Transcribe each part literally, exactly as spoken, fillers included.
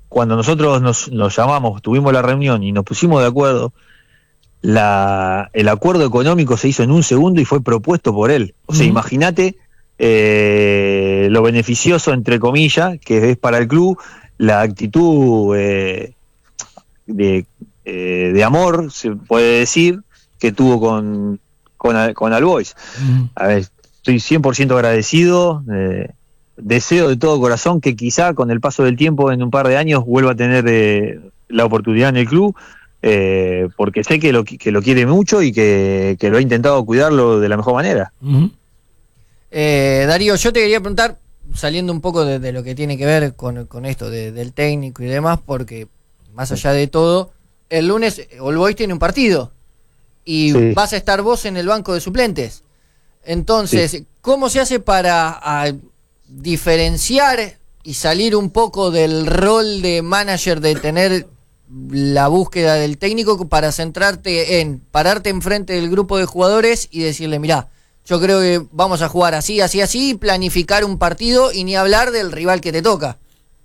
cuando nosotros nos, nos llamamos, tuvimos la reunión y nos pusimos de acuerdo, la, el acuerdo económico se hizo en un segundo y fue propuesto por él. O sea, uh-huh. imagínate eh, lo beneficioso, entre comillas, que es para el club, la actitud eh, de, eh, de amor, se puede decir, que tuvo con, con, con All Boys. Uh-huh. A ver, estoy cien por ciento agradecido, eh, deseo de todo corazón que quizá con el paso del tiempo, en un par de años, vuelva a tener eh, la oportunidad en el club, eh, porque sé que lo, que lo quiere mucho y que, que lo ha intentado cuidarlo de la mejor manera. Uh-huh. eh, Darío, yo te quería preguntar, saliendo un poco de, de lo que tiene que ver con, con esto de, del técnico y demás, porque más allá de todo, el lunes All Boys tiene un partido y sí. vas a estar vos en el banco de suplentes. Entonces, sí. ¿cómo se hace para a, diferenciar y salir un poco del rol de manager, de tener la búsqueda del técnico, para centrarte en pararte enfrente del grupo de jugadores y decirle, mirá, yo creo que vamos a jugar así, así, así, planificar un partido y ni hablar del rival que te toca?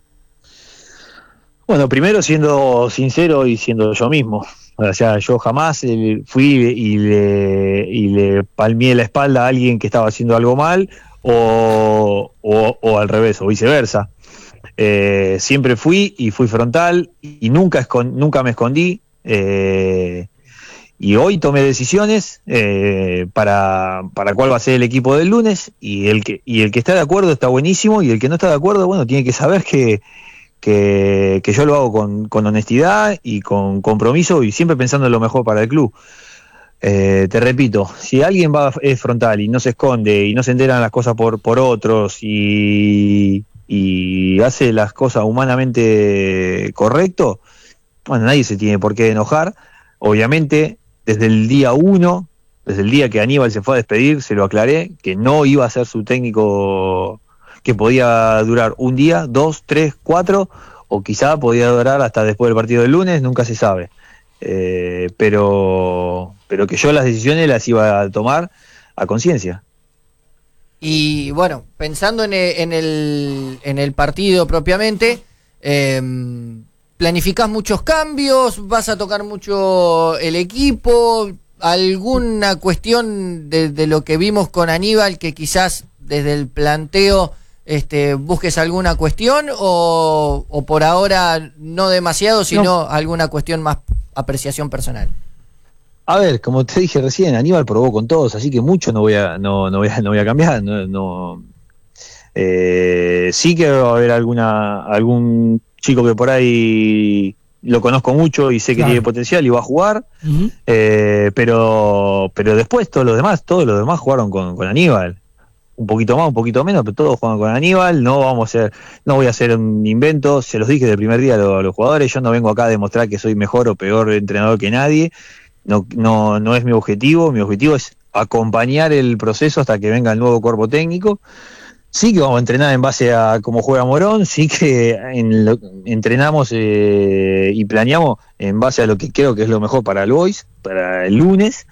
Bueno, primero siendo sincero y siendo yo mismo. O sea, yo jamás eh, fui y le, y le palmeé la espalda a alguien que estaba haciendo algo mal, o, o, o al revés, o viceversa. Eh, siempre fui y fui frontal y nunca, escon- nunca me escondí. Eh, y hoy tomé decisiones eh, para, para cuál va a ser el equipo del lunes, y el que, y el que está de acuerdo está buenísimo, y el que no está de acuerdo, bueno, tiene que saber que Que, que yo lo hago con, con honestidad y con compromiso y siempre pensando en lo mejor para el club. Eh, te repito, si alguien va es frontal y no se esconde y no se enteran las cosas por, por otros y, y hace las cosas humanamente correcto, bueno, nadie se tiene por qué enojar. Obviamente, desde el día uno, desde el día que Aníbal se fue a despedir, se lo aclaré, que no iba a ser su técnico, que podía durar un día, dos, tres, cuatro, o quizá podía durar hasta después del partido del lunes, nunca se sabe. Eh, pero, pero que yo las decisiones las iba a tomar a conciencia. Y bueno, pensando en el, en el, en el partido propiamente, eh, ¿planificás muchos cambios? ¿Vas a tocar mucho el equipo? ¿Alguna cuestión de, de lo que vimos con Aníbal que quizás desde el planteo Este, busques alguna cuestión, o, o por ahora no demasiado, sino no. alguna cuestión más apreciación personal? A ver, como te dije recién, Aníbal probó con todos, así que mucho no voy a no, no voy a, no voy a cambiar. No, no. Eh, sí que va a haber alguna algún chico que por ahí lo conozco mucho y sé que claro. tiene potencial y va a jugar, uh-huh. eh, pero pero después todos los demás, todos los demás jugaron con, con Aníbal. Un poquito más, un poquito menos, pero todos juegan con Aníbal. No vamos a hacer, no voy a hacer un invento, se los dije desde el primer día a los, a los jugadores. Yo no vengo acá a demostrar que soy mejor o peor entrenador que nadie. No, no, no es mi objetivo. Mi objetivo es acompañar el proceso hasta que venga el nuevo cuerpo técnico. Sí que vamos a entrenar en base a cómo juega Morón, sí que en lo, entrenamos eh, y planeamos en base a lo que creo que es lo mejor para el Boys, para el lunes.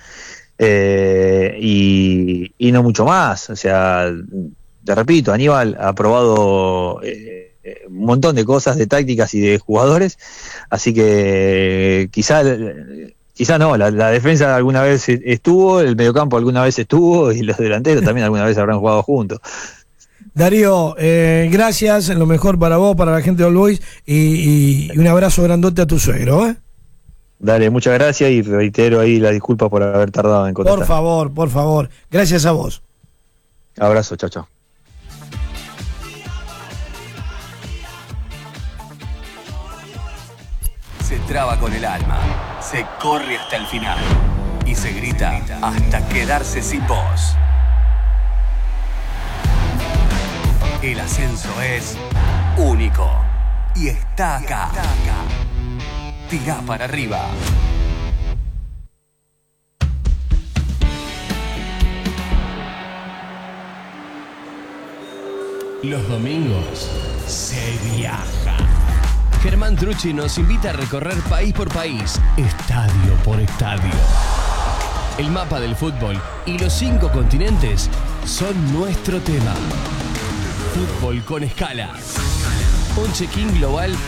Eh, y, y no mucho más. O sea, te repito, Aníbal ha probado eh, un montón de cosas, de tácticas y de jugadores, así que quizá quizá no, la, la defensa alguna vez estuvo, el mediocampo alguna vez estuvo, y los delanteros también alguna vez habrán jugado juntos. Darío, eh, gracias, lo mejor para vos, para la gente de All Boys, y, y un abrazo grandote a tu suegro, ¿eh? Dale, muchas gracias y reitero ahí la disculpa por haber tardado en contestar. Por favor, por favor. Gracias a vos. Abrazo, chao, chao. Se traba con el alma, se corre hasta el final y se grita hasta quedarse sin voz. El ascenso es único y está acá. Tirá para arriba. Los domingos se viaja. Germán Trucci nos invita a recorrer país por país, estadio por estadio. El mapa del fútbol y los cinco continentes son nuestro tema. Fútbol con escala. Un check-in global